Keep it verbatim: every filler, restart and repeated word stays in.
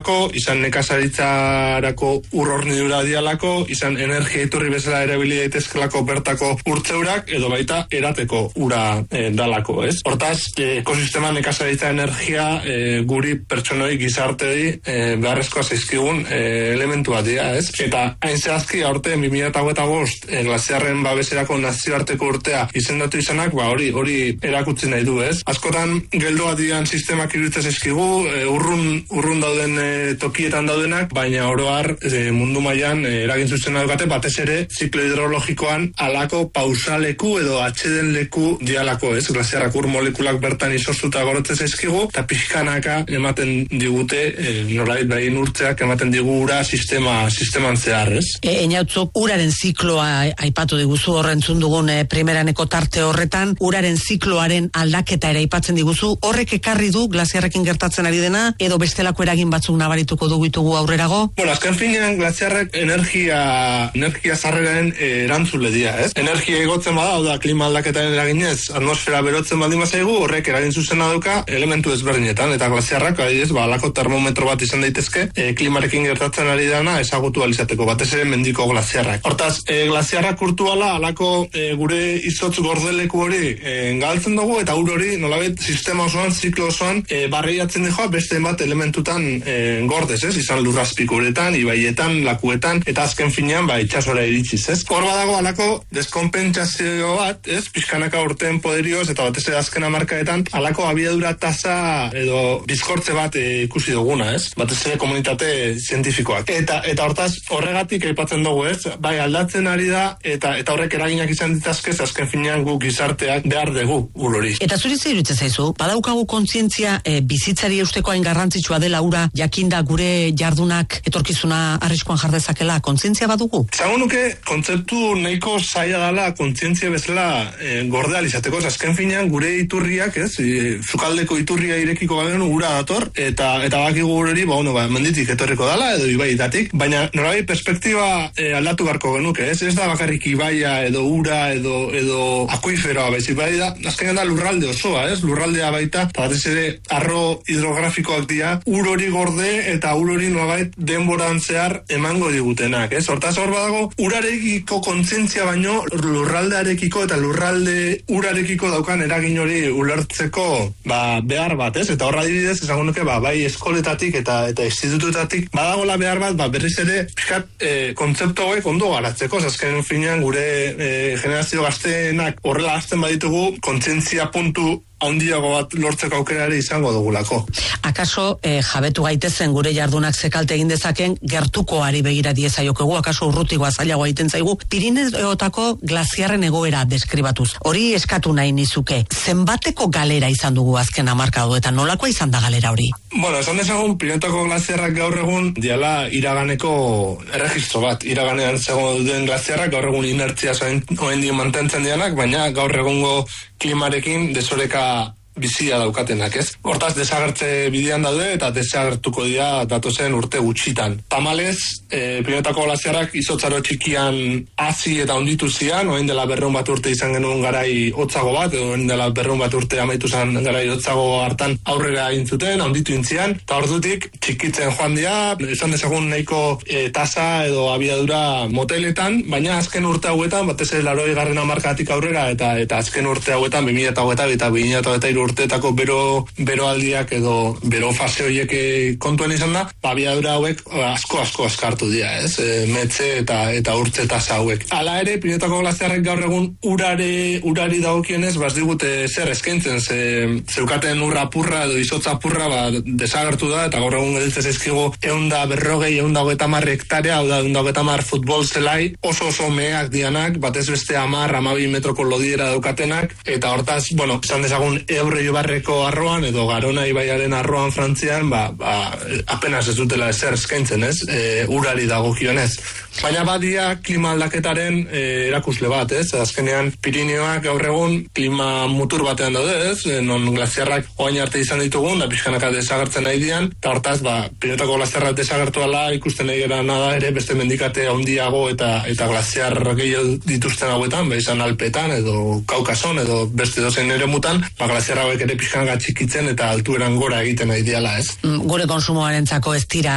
dialako, izan nekazaritzarako ur hornidura dialako, izan energia iturri bezala erabili daitezkelako bertako urtzeurak, edo baita erateko ura e, dalako, ez? Hortaz, e, ekosistema nekazaritza energia e, guri pertsonoi gizartei e, beharrezkoa zaizkigun e, elementua dira, ez? Eta hain zehazki aurte bi mila hogeita bost e, glaziarren babeserako nazioarteko urtea izendatu izanak, ba hori hori erakutsi nahi du, ez? Askotan geldoa dian sistemak iruditzen zaizkigu, e, urrun urrun dauden e, tokietan daudenak, baina oro har e, mundu mailan e, eragin zuzena dukate, batez ere ziklo hidrologikoan alako pausaleku edo atxeden leku dialako, ez? Glaziarrak ur molekulak bertan izoztuta gorotzen zaizkigu, eta pixkanaka ematen digute, e, nolait behin urtzeak ematen digu ura sistema sisteman zehar, ez? E, Einautzu, uraren zikloa aipatu diguzu, horrentzun dugun e, primeraneko tarte horretan, uraren zikloaren aldaketa ere aipatzen diguzu, horrek ekarri du glaziarrekin gertatzen ari dena, edo bestelako eragin batzuk nabarituko dugu ditugu aurrerago? Bueno, azken finean glaziarrek energia energia zarreraren e, erantzule dira, ez? Energia igotzen bada, hau da, klima aldaketaren eraginez, atmosfera berotzen baldin bazaigu, horrek eragin zuzena dauka elementu ezberdinetan, eta glaziarrak, adibidez, ba, alako termometro bat izan daitezke, e, klimarekin gertatzen ari dana ezagutu alizateko, batez ere mendiko glaziarrak. Hortaz, e, glaziarrak urtu ala, alako e, gure izotz gordeleku hori e, galtzen dugu, eta ur hori, nolabait, sistema osoan, ziklo osoan, e, barreiatzen dijoa beste bat elementutan e, gordez, ez? Izan lurrazpikuretan, ibaietan, lakuetan, eta azken finean, ba, itxasora iritsiz, ez? Hor badago alako deskonpentsazio bat, ez? Pixkanaka urteen poderioz, eta batez ere azken hamarkadetan, alako abiadura tasa edo bizkortze bat e, ikusi duguna, ez? Batez ere komunitate zientifikoak. Eta eta hortaz, horregatik aipatzen dugu, ez? Bai, aldatzen ari da, eta eta horrek eraginak izan ditazkez, azken finean gu gizarteak behar dugu ur hori. Eta zuri ze iruditzen zaizu, badaukagu kontzientzia e, bizitzari eusteko hain garrantzitsua dela ura, jakinda gure jardunak etorkizuna arriskuan jar dezakela, kontzientzia badugu? Zago nuke, kontzeptu nahiko zaila dela kontzientzia bezala e, gordea izateko, azken finean gure iturriak, ez? E, zukaldeko iturria irekiko baden ura dator, eta eta bakigu hori, ba, bueno, ba, menditik etorriko dela, edo ibaietatik, baina norabai perspektiba e, aldatu beharko genuke, ez? Ez da bakarrik ibaia, edo ura, edo, edo akuiferoa, baizik bai da, azkenean da lurralde osoa, ez? Lurraldea baita, eta batez ere arro hidrografikoak dira, ur hori gorde, eta ur hori nolabait denboran zehar emango digutenak, ez? Hortaz hor badago, urarekiko kontzientzia baino lurraldearekiko eta lurralde urarekiko daukan eragin hori ulertzeko ba, behar bat, ez? Eta horra adibidez, esango nuke, ba, bai eskoletatik eta eta institututatik badagola behar bat, ba, berriz ere pixkat e, kontzeptu hauek ondo garatzeko, azken finean gure e, generazio gazteenak horrela hasten baditugu, kontzientzia puntu handiago bat lortzeko aukera ere izango dugulako. Akaso eh, jabetu gaitezen gure jardunak zekalte egin dezaken gertukoari begira diezaiokegu, akaso urrutigoa zailagoa egiten zaigu, Pirineotako glaziarren egoera deskribatuz. Hori eskatu nahi nizuke. Zenbateko galera izan dugu azken hamarkada eta nolakoa izan da galera hori? Bueno, esan dezagun, Pirineotako glaziarrak gaur egun diala iraganeko erregistro bat. Iraganean zegoen duen glaziarrak gaur egun inertzia zoen dio mantentzen dianak, baina gaur egungo klimarekin desoreka bizia daukatenak, ez? Hortaz, desagertze bidean daude eta desagertuko dira datozen urte gutxitan. Tamalez, e, Pirineotako glaziarrak izotzaro txikian hazi eta onditu zian, orain dela berrehun bat urte izan genuen garai hotzago bat, edo orain dela berrehun bat urte amaitu zen garai hotzago hartan aurrera egin zuten, onditu intzian, eta ordutik txikitzen joan dira, esan dezagun nahiko e, tasa edo abiadura moteletan, baina azken urte hauetan, batez ere laurogei garren hamarkadatik aurrera, eta eta azken urte hauetan, bi mila hogeita bi eta bi mila hogeita hiru urteetako bero, beroaldiak edo bero fase horiek kontuen izan da, abiadura hauek asko asko askartu dira, ez? E, metze eta eta urtze tasa hauek. Hala ere, Pirineotako glaziarrek gaur egun urare, urari dagokienez, bas digute zer eskaintzen, ze, zeukaten urra apurra edo izotza apurra ba, desagertu da, eta gaur egun gelditzen zaizkigu ehunda berrogei, ehunda hogeita hamar hektarea, hau da, ehunda hogeita hamar futbol zelai, oso oso meheak dianak, batez beste hamar, hamabi metroko lodiera daukatenak, eta hortaz, bueno, esan dezagun Ebre Ibarreko arroan edo Garona ibaiaren arroan Frantzian, ba, ba, apenas ez dutela ezer eskaintzen, ez? E, urari dagokionez. Baina badia klima aldaketaren e, erakusle bat, ez? Azkenean Pirineoak gaur egun klima mutur batean daude, ez? E, non glaziarrak oain arte izan ditugun, da pixkanaka desagertzen nahi dian, eta hortaz, ba, Pirineotako glaziarrak desagertu ala ikusten nahi gara nada ere, beste mendikate handiago eta eta glaziar gehiago dituzten hauetan, ba, izan Alpetan edo Kaukason edo beste dozein ere mutan, ba, glaziarra hauek ere pixkanaka txikitzen eta altueran gora egiten nahi diala, ez? Gure konsumoarentzako ez dira